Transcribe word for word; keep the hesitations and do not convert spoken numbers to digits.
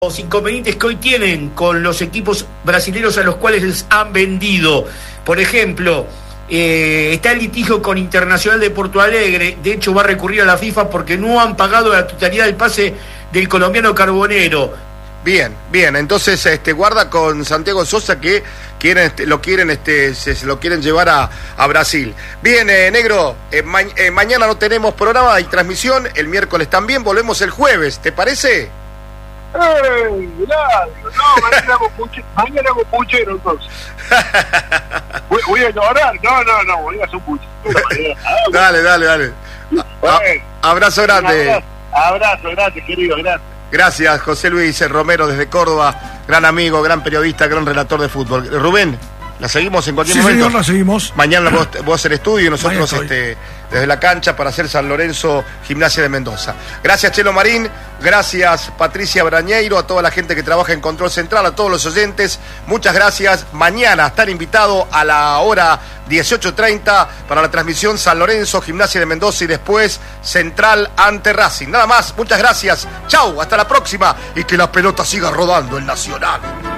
Los inconvenientes que hoy tienen con los equipos brasileños a los cuales les han vendido. Por ejemplo, eh, está el litigio con Internacional de Porto Alegre. De hecho, va a recurrir a la FIFA porque no han pagado la totalidad del pase del colombiano Carbonero. Bien, bien, entonces este guarda con Santiago Sosa que quieren este, lo quieren este se, se lo quieren llevar a, a Brasil. Bien, eh, negro, eh, ma eh, mañana no tenemos programa y transmisión, el miércoles también, volvemos el jueves, ¿te parece? ¡Ey! No, mañana hago puchero, mañana hago puchero entonces. Voy, voy a llorar, no, no, no, voy a hacer un puchero. Dale, dale, dale. A, a, abrazo grande. Abrazo, abrazo, gracias, querido, gracias. Gracias, José Luis Romero desde Córdoba, gran amigo, gran periodista, gran relator de fútbol. Rubén, ¿la seguimos en cualquier sí, momento? Sí, señor, la seguimos. Mañana vos, vos el estudio y nosotros este, desde la cancha para hacer San Lorenzo, Gimnasia de Mendoza. Gracias, Chelo Marín, gracias, Patricia Brañeiro, a toda la gente que trabaja en Control Central, a todos los oyentes, muchas gracias. Mañana estar invitado a la hora dieciocho treinta para la transmisión San Lorenzo, Gimnasia de Mendoza y después Central ante Racing. Nada más, muchas gracias. Chau, hasta la próxima y que la pelota siga rodando en Nacional.